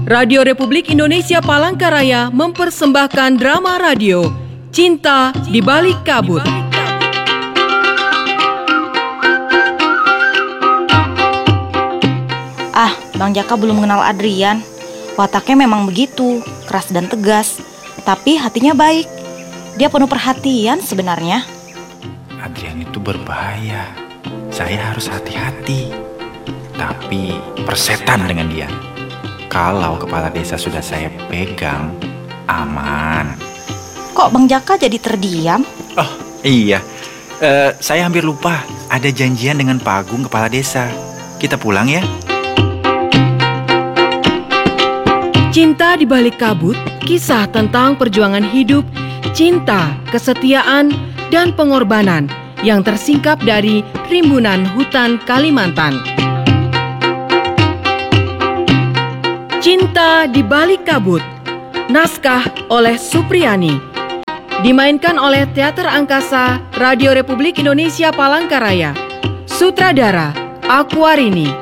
Radio Republik Indonesia Palangkaraya mempersembahkan drama radio Cinta di Balik Kabut. Bang Jaka belum mengenal Adrian. Wataknya memang begitu, keras dan tegas, tapi hatinya baik. Dia penuh perhatian sebenarnya. Adrian itu berbahaya. Saya harus hati-hati. Tapi persetan dengan dia. Kalau kepala desa sudah saya pegang, aman. Kok Bang Jaka jadi terdiam? Oh iya, saya hampir lupa. Ada janjian dengan Pak Agung kepala desa. Kita pulang ya. Cinta di Balik Kabut, kisah tentang perjuangan hidup, cinta, kesetiaan, dan pengorbanan yang tersingkap dari Rimbunan Hutan Kalimantan. Cinta di Balik Kabut, naskah oleh Supriyani, dimainkan oleh Teater Angkasa Radio Republik Indonesia Palangkaraya, sutradara Aquarini.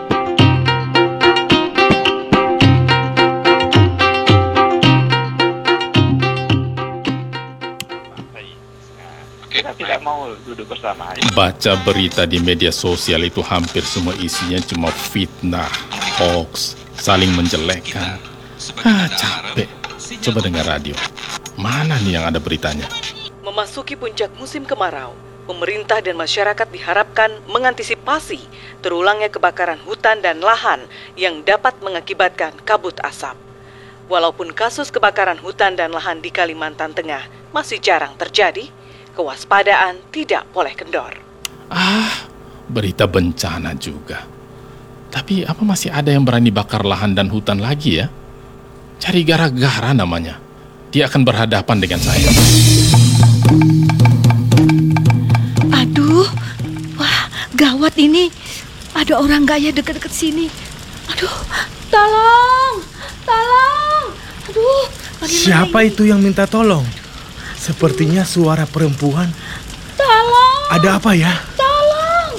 Kita tidak mau duduk bersama. Baca berita di media sosial itu hampir semua isinya cuma fitnah, hoax, saling menjelekkan. Capek. Coba dengar radio. Mana nih yang ada beritanya? Memasuki puncak musim kemarau, pemerintah dan masyarakat diharapkan mengantisipasi terulangnya kebakaran hutan dan lahan yang dapat mengakibatkan kabut asap. Walaupun kasus kebakaran hutan dan lahan di Kalimantan Tengah masih jarang terjadi, kewaspadaan tidak boleh kendor. Berita bencana juga. Tapi apa masih ada yang berani bakar lahan dan hutan lagi ya? Cari gara-gara namanya. Dia akan berhadapan dengan saya. Aduh, wah gawat ini. Ada orang gaya dekat-dekat sini. Aduh, tolong. Aduh, siapa ini? itu yang minta tolong? Sepertinya suara perempuan. Tolong. Ada apa ya? Tolong.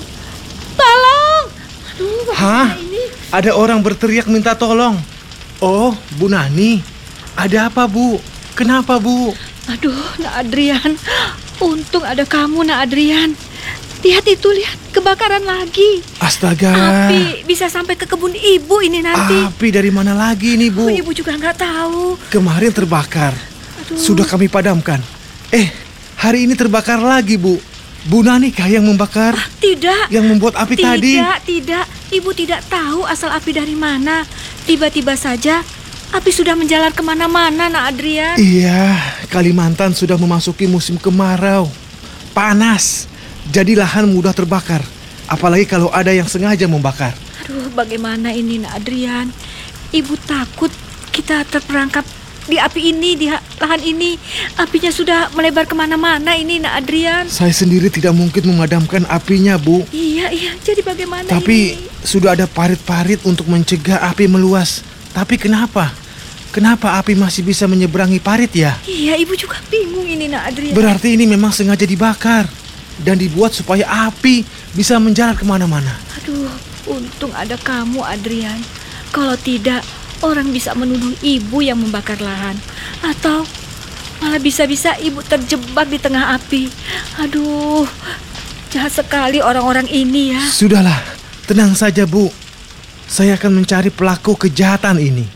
Aduh, Hah? ini? Ada orang berteriak minta tolong. Oh, Bu Nani. Ada apa, Bu? Kenapa, Bu? Aduh, Nak Adrian. Untung ada kamu, Nak Adrian. Lihat itu, lihat. Kebakaran lagi. Astaga. Api bisa sampai ke kebun ibu ini nanti. Api dari mana lagi nih, Bu? Ibu juga nggak tahu. Kemarin terbakar. Aduh. Sudah kami padamkan. Hari ini terbakar lagi, Bu. Bu Nani kah yang membakar? Tidak. Yang membuat api tadi? Tidak. Ibu tidak tahu asal api dari mana. Tiba-tiba saja api sudah menjalar kemana-mana, Nak Adrian. Iya, Kalimantan sudah memasuki musim kemarau. Panas. Jadi lahan mudah terbakar. Apalagi kalau ada yang sengaja membakar. Aduh, bagaimana ini, Nak Adrian? Ibu takut kita terperangkap di api ini, di lahan ini. Apinya sudah melebar kemana-mana ini, Nak Adrian. Saya sendiri tidak mungkin memadamkan apinya, Bu. Iya, jadi bagaimana Tapi ini? sudah ada parit-parit untuk mencegah api meluas. Tapi kenapa? Kenapa api masih bisa menyeberangi parit ya? Iya, Ibu juga bingung ini, Nak Adrian. Berarti ini memang sengaja dibakar dan dibuat supaya api bisa menjalar kemana-mana. Aduh, untung ada kamu, Adrian. Kalau tidak, orang bisa menuduh ibu yang membakar lahan. Atau malah bisa-bisa ibu terjebak di tengah api. Aduh, jahat sekali orang-orang ini ya. Sudahlah, tenang saja, Bu. Saya akan mencari pelaku kejahatan ini.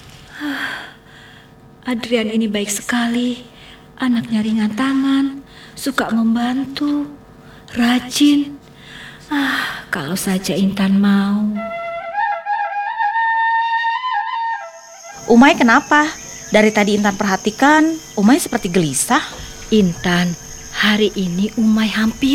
Adrian ini baik sekali. Anaknya ringan tangan, suka membantu, rajin. Kalau saja Intan mau. Umay kenapa? Dari tadi Intan perhatikan, Umay seperti gelisah. Intan, hari ini Umay hampir